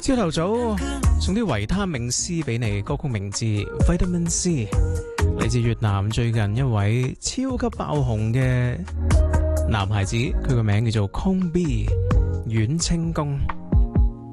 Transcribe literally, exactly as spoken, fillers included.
朝頭早送啲維他命 C 俾你，歌曲名字 Vitamin C， 嚟自越南最近一位超級爆紅嘅男孩子，佢個名叫做 Kong B 阮清宮。